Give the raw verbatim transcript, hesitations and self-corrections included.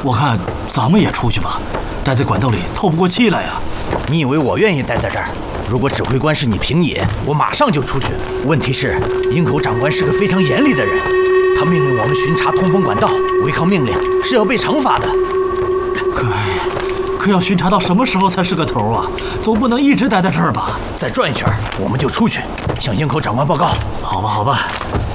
我看咱们也出去吧，待在管道里透不过气来呀。 你以为我愿意待在这儿？如果指挥官是你平野，我马上就出去。问题是，营口长官是个非常严厉的人，他命令我们巡查通风管道，违抗命令是要被惩罚的。 可可要巡查到什么时候才是个头啊？总不能一直待在这儿吧？ 再转一圈，我们就出去，向营口长官报告。 好吧，好吧。